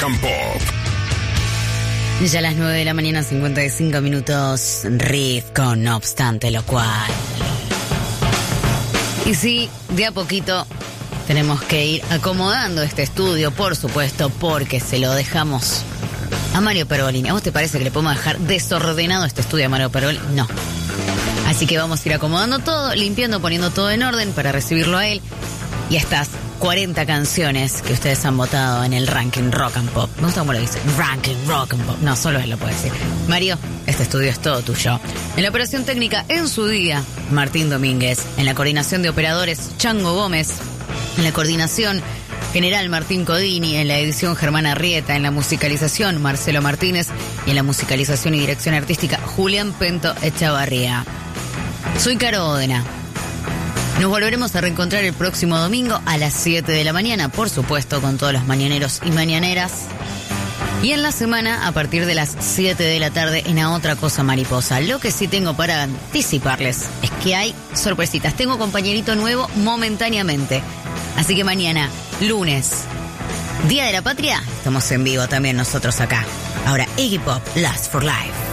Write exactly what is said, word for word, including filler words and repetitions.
and Pop. Ya a las nueve de la mañana, cincuenta y cinco minutos, Riff con No Obstante Lo Cual. Y sí, de a poquito tenemos que ir acomodando este estudio, por supuesto, porque se lo dejamos a Mario Pergolini. ¿A vos te parece que le podemos dejar desordenado este estudio a Mario Pergolini? No. Así que vamos a ir acomodando todo, limpiando, poniendo todo en orden para recibirlo a él. Y estas cuarenta canciones que ustedes han votado en el ranking Rock and Pop. Me gusta cómo lo dice. Ranking Rock and Pop. No, solo él lo puede decir. Mario, este estudio es todo tuyo. En la operación técnica, en su día, Martín Domínguez. En la coordinación de operadores, Chango Gómez. En la coordinación general, Martín Codini. En la edición, Germán Arrieta. En la musicalización, Marcelo Martínez. Y en la musicalización y dirección artística, Julián Pento Echavarría. Soy Caro Ódena. Nos volveremos a reencontrar el próximo domingo a las siete de la mañana, por supuesto, con todos los mañaneros y mañaneras. Y en la semana, a partir de las siete de la tarde, en A Otra Cosa Mariposa. Lo que sí tengo para anticiparles es que hay sorpresitas. Tengo compañerito nuevo momentáneamente. Así que mañana, lunes, Día de la Patria, estamos en vivo también nosotros acá. Ahora, Iggy Pop, Last for Life.